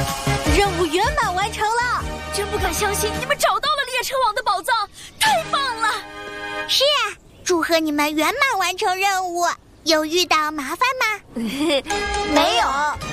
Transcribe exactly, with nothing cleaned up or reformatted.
任务圆满完成了！ 真不敢相信你们找到了列车网的宝藏，太棒了！ 是啊，祝贺你们圆满完成任务。有遇到麻烦吗？ 没有。